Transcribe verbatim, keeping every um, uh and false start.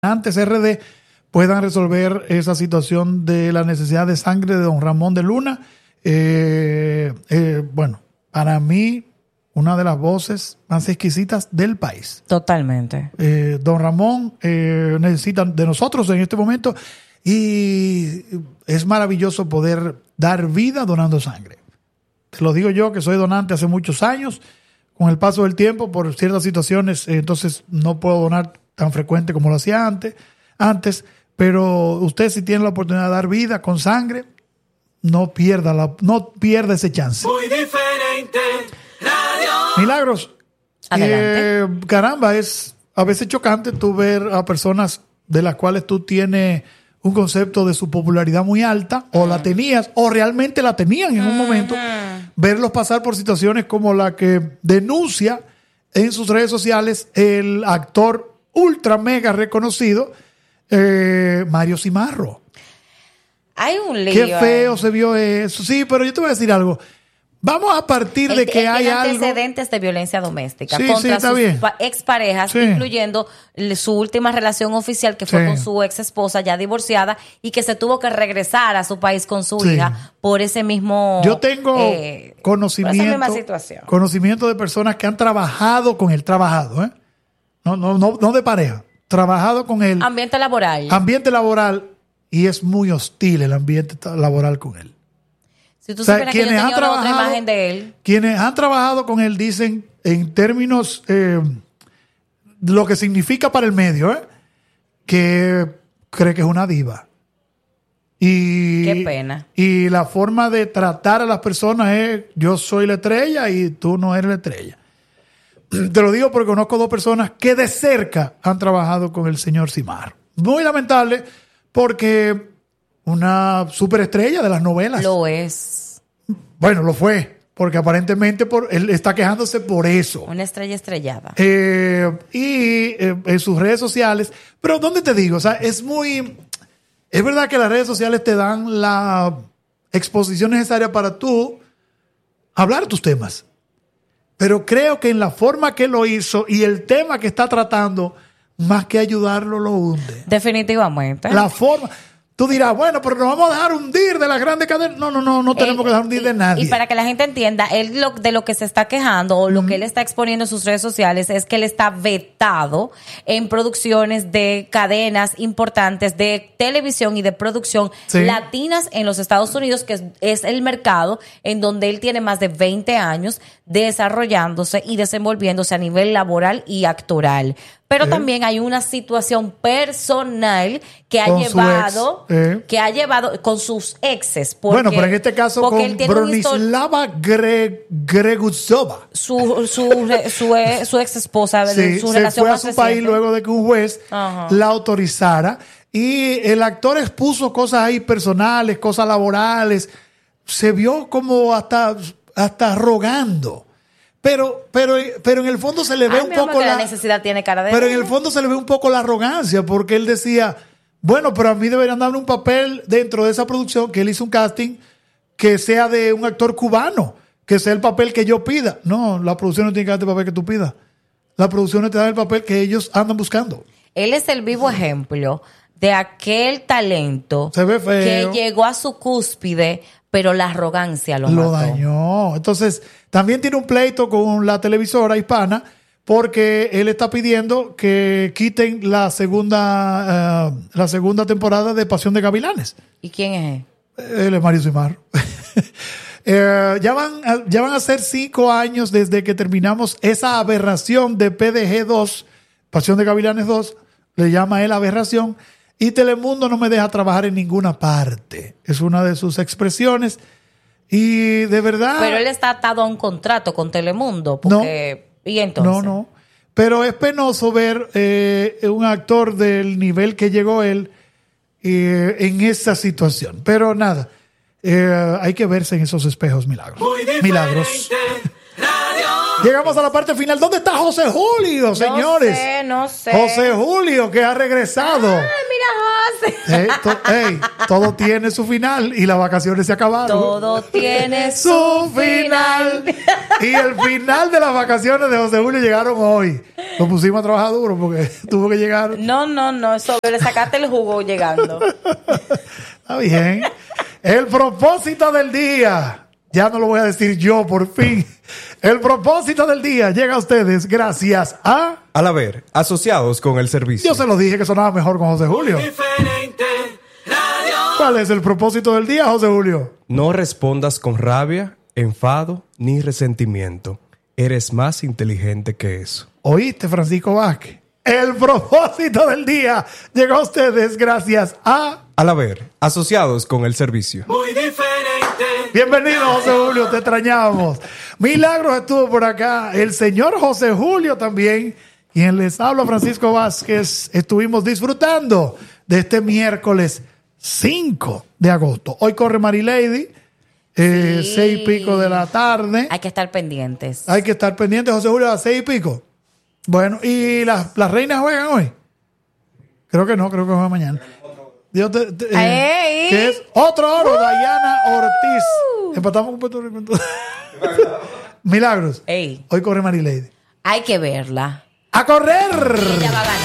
Antes R D puedan resolver esa situación de la necesidad de sangre de don Ramón de Luna. Eh, eh, bueno, para mí, una de las voces más exquisitas del país. Totalmente. Eh, don Ramón eh, necesita de nosotros en este momento y es maravilloso poder dar vida donando sangre. Te lo digo yo, que soy donante hace muchos años. Con el paso del tiempo, por ciertas situaciones, eh, entonces no puedo donar tan frecuente como lo hacía antes, antes, pero usted, si tiene la oportunidad de dar vida con sangre, no pierda la, no pierda ese chance. Muy diferente radio. Milagros. Adelante. Eh, caramba, es a veces chocante tú ver a personas de las cuales tú tienes un concepto de su popularidad muy alta, o la tenías, o realmente la tenían en un momento, verlos pasar por situaciones como la que denuncia en sus redes sociales el actor ultra mega reconocido, eh, Mario Cimarro. Hay un lío. Qué feo ahí. se vio eso. Sí, pero yo te voy a decir algo. Vamos a partir Él- de que él hay tiene algo. antecedentes de violencia doméstica Sí, contra sí, está sus bien. pa- exparejas, Sí. incluyendo le- su última relación oficial, que fue Sí. con su ex esposa ya divorciada, y que se tuvo que regresar a su país con su Sí. hija por ese mismo Yo tengo eh, conocimiento, por esa misma situación. conocimiento de personas que han trabajado con él, trabajado, ¿eh? No, no, no, no de pareja, trabajado con él, Ambiente laboral. ambiente laboral, y es muy hostil el ambiente ta- laboral con él. si tú O sea, supieras que yo quienes tenía han una otra trabajado- imagen de él. Quienes han trabajado con él dicen, en términos, eh, lo que significa para el medio, ¿eh? Que cree que es una diva. Y, Qué pena. Y la forma de tratar a las personas es: yo soy la estrella y tú no eres la estrella. Te lo digo porque conozco dos personas que de cerca han trabajado con el señor Cimarro. Muy lamentable, porque una superestrella de las novelas. Lo es. Bueno, lo fue, porque aparentemente por, él está quejándose por eso. Una estrella estrellada. Eh, y eh, en sus redes sociales. Pero ¿dónde te digo? O sea, es muy... Es verdad que las redes sociales te dan la exposición necesaria para tú hablar tus temas. Pero creo que en la forma que lo hizo y el tema que está tratando, más que ayudarlo, lo hunde. Definitivamente. La forma... Tú dirás, bueno, pero nos vamos a dejar hundir de las grandes cadenas. No, no, no, no tenemos Él- que dejar hundir de y- nadie. Y para que la gente entienda, él lo, de lo que se está quejando o lo que él está exponiendo en sus redes sociales es que él está vetado en producciones de cadenas importantes de televisión y de producción Sí. latinas en los Estados Unidos, que es, es el mercado en donde él tiene más de veinte años desarrollándose y desenvolviéndose a nivel laboral y actoral. Pero Eh. también hay una situación personal que ha Con su llevado, ex, eh. que ha llevado con sus exes. Porque, Bueno, pero en este caso porque con él tiene un histor- Bronislava Gre- Gregusova. su, su, re- su, e- su ex esposa, Sí, su se relación fue a más su reciente. país luego de que un juez Ajá. la autorizara. Y el actor expuso cosas ahí personales, cosas laborales. Se vio como hasta, hasta rogando. Pero, pero, pero en el fondo se le ve Ay, un mi amor, poco que la la... necesidad tiene cara de... Pero en el fondo se le ve un poco la arrogancia, porque él decía, bueno, pero a mí deberían darme un papel dentro de esa producción, que él hizo un casting, que sea de un actor cubano, que sea el papel que yo pida. No, la producción no tiene que darte el papel que tú pidas. La producción te da el papel que ellos andan buscando. Él es el vivo ejemplo de aquel talento Se ve feo. que llegó a su cúspide, pero la arrogancia lo, Lo mató. dañó. Entonces, también tiene un pleito con la televisora hispana, porque él está pidiendo que quiten la segunda, eh, la segunda temporada de Pasión de Gavilanes. ¿Y quién es él? Él es Mario Cimarro. Eh, ya, van a, ya van a ser cinco años desde que terminamos esa aberración de P D G dos, Pasión de Gavilanes dos, le llama él aberración, y Telemundo no me deja trabajar en ninguna parte. Es una de sus expresiones. Y de verdad... Pero él está atado a un contrato con Telemundo. Porque, ¿y entonces? No, no. Pero es penoso ver eh, un actor del nivel que llegó él eh, en esa situación. Pero nada, eh, hay que verse en esos espejos milagros. Muy diferente Milagros. radio. Llegamos a la parte final. ¿Dónde está José Julio, señores? No sé, no sé. José Julio, que ha regresado. Ay, mira, Eh, to- ey, todo tiene su final y las vacaciones se acabaron. Todo tiene su su final. final. Y el final de las vacaciones de José Julio llegaron hoy. Lo pusimos a trabajar duro porque tuvo que llegar. No, no, no, eso le sacaste el jugo llegando. Está bien. El propósito del día. Ya no lo voy a decir yo, por fin. El propósito del día llega a ustedes gracias a... Al haber asociados con el servicio. Yo se lo dije que sonaba mejor con José Julio. Diferente radio. ¿Cuál es el propósito del día, José Julio? No respondas con rabia, enfado ni resentimiento. Eres más inteligente que eso. ¿Oíste, Francisco Vázquez? El propósito del día llegó a ustedes gracias a... Al haber asociados con el servicio. Muy diferente. Bienvenido, José Julio, te extrañamos. Milagros estuvo por acá. El señor José Julio también. Quien les habla, Francisco Vázquez. Estuvimos disfrutando de este miércoles cinco de agosto. Hoy corre Marilady, eh, Sí. seis y pico de la tarde. Hay que estar pendientes. Hay que estar pendiente, José Julio, a las seis y pico. Bueno, ¿y las, las reinas juegan hoy? Creo que no, creo que juegan mañana. Dios te- te- eh, ¡Ey! que es otro oro, Dayana Ortiz. Empatamos con Puerto Rico. entonces. Milagros. Ey, Hoy corre Marilady. hay que verla. ¡A correr! Ella va a ganar.